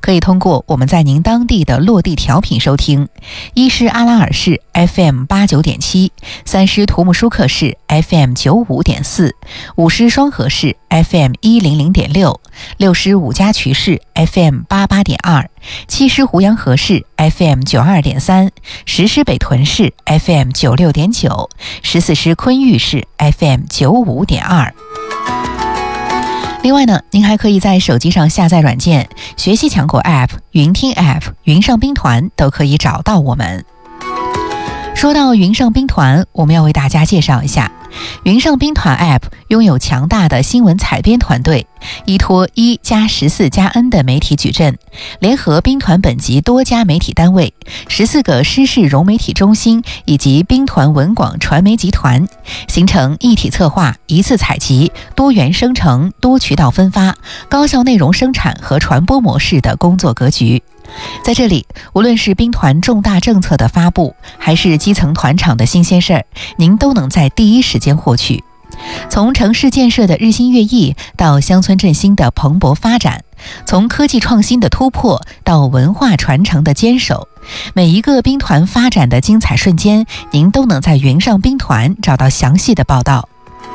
可以通过我们在您当地的落地调频收听：一是阿拉尔市 FM89.7， 三是图姆舒克市 FM95.4， 五是双河市 FM100.6， 六是五家渠市 FM88.2， 七是胡杨河市 FM92.3， 十是北屯市 FM96.9， 14是昆玉市 FM95.2。另外呢，您还可以在手机上下载软件，学习强国 App、云听 App、云上兵团都可以找到我们。说到云上兵团，我们要为大家介绍一下云上兵团 App 拥有强大的新闻采编团队，依托1+14+N 的媒体矩阵，联合兵团本级多家媒体单位、14个师事融媒体中心以及兵团文广传媒集团，形成一体策划、一次采集、多元生成、多渠道分发、高效内容生产和传播模式的工作格局。在这里，无论是兵团重大政策的发布，还是基层团场的新鲜事儿，您都能在第一时间获取。从城市建设的日新月异到乡村振兴的蓬勃发展，从科技创新的突破到文化传承的坚守，每一个兵团发展的精彩瞬间，您都能在云上兵团找到详细的报道。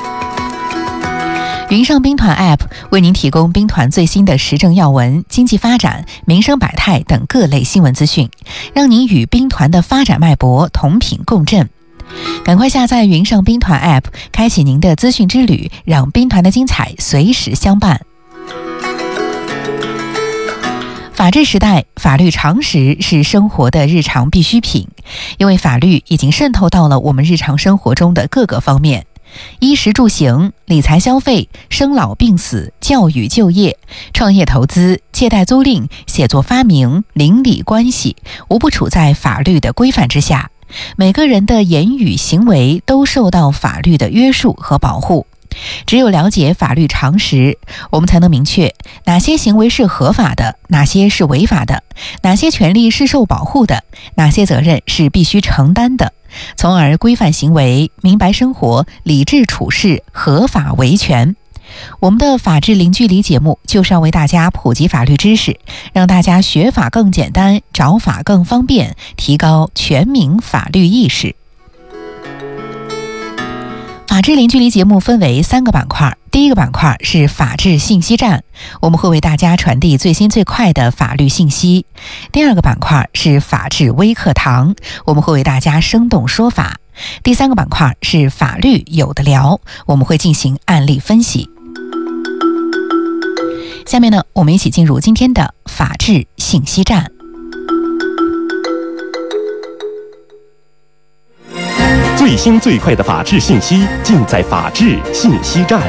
云上兵团 App 为您提供兵团最新的时政要闻、经济发展、民生百态等各类新闻资讯，让您与兵团的发展脉搏同频共振。赶快下载云上兵团 App， 开启您的资讯之旅，让兵团的精彩随时相伴。法治时代，法律常识是生活的日常必需品，因为法律已经渗透到了我们日常生活中的各个方面。衣食住行、理财消费、生老病死、教育就业、创业投资、借贷租赁、写作发明、邻里关系，无不处在法律的规范之下。每个人的言语行为都受到法律的约束和保护。只有了解法律常识，我们才能明确哪些行为是合法的，哪些是违法的，哪些权利是受保护的，哪些责任是必须承担的，从而规范行为，明白生活，理智处事，合法维权。我们的法治零距离节目就是要为大家普及法律知识，让大家学法更简单，找法更方便，提高全民法律意识。法治零距离节目分为3个板块，第一个板块是法治信息站，我们会为大家传递最新最快的法律信息。第二个板块是法治微课堂，我们会为大家生动说法。第三个板块是法律有的聊，我们会进行案例分析。下面呢，我们一起进入今天的法治信息站。 最新最快的法治信息尽在法治信息站。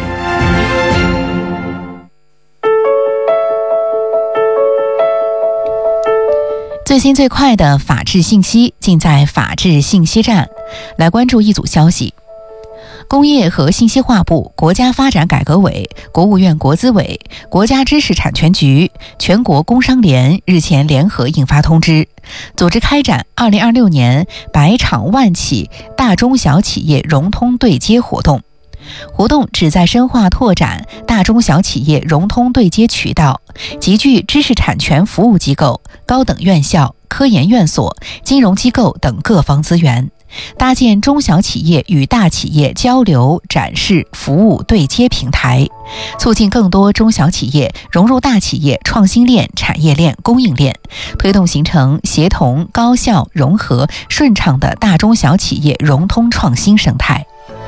最新最快的法治信息尽在法治信息站。来关注一组消息。工业和信息化部、国家发展改革委、国务院国资委、国家知识产权局、全国工商联日前联合印发通知，组织开展2026年100场万企大中小企业融通对接活动。活动旨在深化拓展大中小企业融通对接渠道，集聚知识产权服务机构、高等院校、科研院所、金融机构等各方资源，搭建中小企业与大企业交流、展示、服务对接平台，促进更多中小企业融入大企业创新链、产业链、供应链，推动形成协同、高效、融合、顺畅的大中小企业融通创新生态。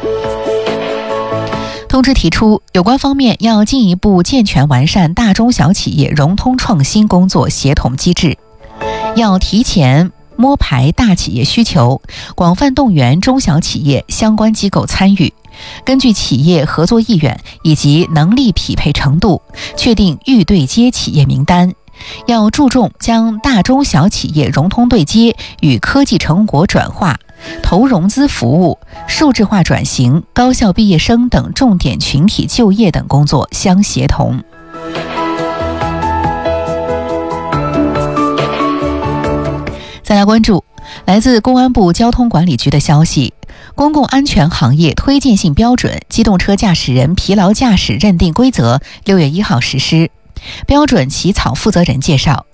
通知提出，有关方面要进一步健全完善大中小企业融通创新工作协同机制，要提前摸排大企业需求，广泛动员中小企业相关机构参与，根据企业合作意愿以及能力匹配程度，确定预对接企业名单。要注重将大中小企业融通对接与科技成果转化、投融资服务、数字化转型、高校毕业生等重点群体就业等工作相协同。再来关注来自公安部交通管理局的消息，公共安全行业推荐性标准机动车驾驶人疲劳驾驶认定规则6月1号实施。标准起草负责人介绍，